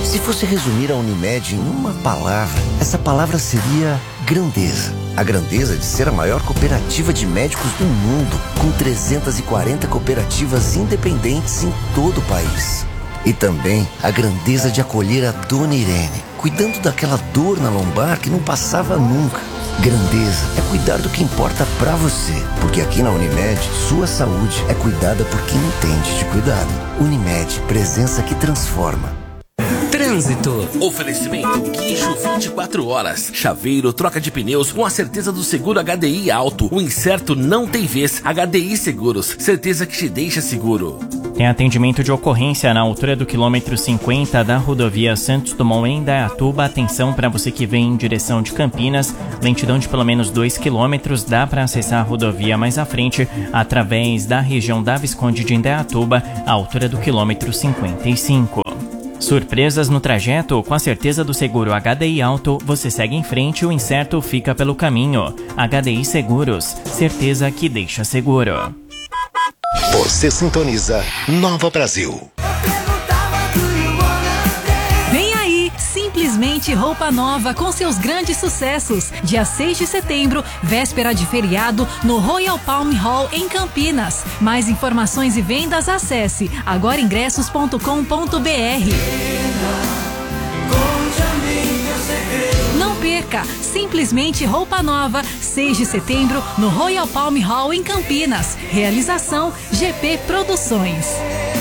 Se fosse resumir a Unimed em uma palavra, essa palavra seria grandeza. A grandeza de ser a maior cooperativa de médicos do mundo, com 340 cooperativas independentes em todo o país. E também a grandeza de acolher a Dona Irene, cuidando daquela dor na lombar que não passava nunca. Grandeza é cuidar do que importa pra você, porque aqui na Unimed, sua saúde é cuidada por quem entende de cuidado. Unimed, presença que transforma. Trânsito. Oferecimento Guincho 24 horas. Chaveiro, troca de pneus com a certeza do seguro HDI Alto. O incerto não tem vez. HDI Seguros. Certeza que te deixa seguro. Tem atendimento de ocorrência na altura do quilômetro 50 da rodovia Santos Dumont em Indaiatuba. Atenção para você que vem em direção de Campinas. Lentidão de pelo menos 2 quilômetros. Dá para acessar a rodovia mais à frente através da região da Visconde de Indaiatuba, à altura do quilômetro 55. Surpresas no trajeto? Com a certeza do seguro HDI Alto, você segue em frente e o incerto fica pelo caminho. HDI Seguros, certeza que deixa seguro. Você sintoniza Nova Brasil. Vem aí, Simplesmente Roupa Nova com seus grandes sucessos. Dia 6 de setembro, véspera de feriado, no Royal Palm Hall em Campinas. Mais informações e vendas, acesse agoraingressos.com.br. Não perca, Simplesmente Roupa Nova, 6 de setembro, no Royal Palm Hall em Campinas. Realização GP Produções.